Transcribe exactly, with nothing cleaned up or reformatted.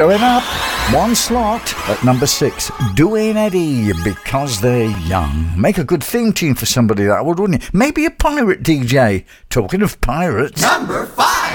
Going up one slot at number six, Doing Eddie, Because They're Young. Make a good theme tune for somebody, that would, wouldn't it? Maybe a pirate D J. Talking of pirates. Number five.